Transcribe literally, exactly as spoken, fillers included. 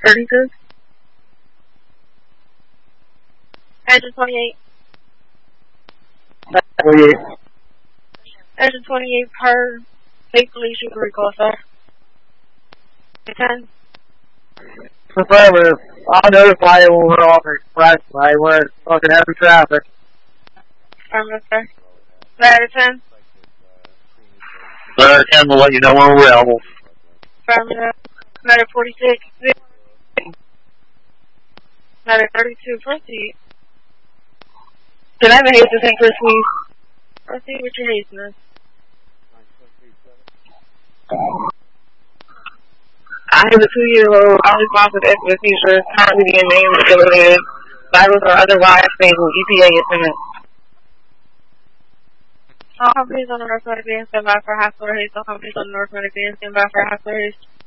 thirty-two. Agent twenty-eight. twenty-eight. Agent twenty-eight per state police shooter recall, sir. ten. Affirmative. I'll notify you when we're off express. I went fucking heavy traffic. Affirmative, sir. Ladder ten. Ladder ten will let you know when we're available. Affirmative. Ladder forty-six. Ladder thirty-two. Proceed. Can I have a hasteness in first, please? Proceed with your hasteness. I have a two-year-old unresponsive ethnic seizure currently being named debilitated. Vitals or otherwise stable. E P A is imminent. All companies on the North Medicaid stand by for hospital haste. All companies on the North Medicaid stand by for hospital haste.